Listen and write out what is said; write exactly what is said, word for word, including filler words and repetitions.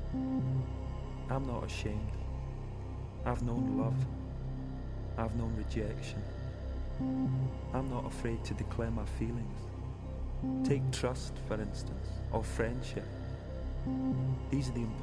I'm not ashamed. I've known love. I've known rejection. I'm not afraid to declare my feelings. Take trust, for instance, or friendship. These are the important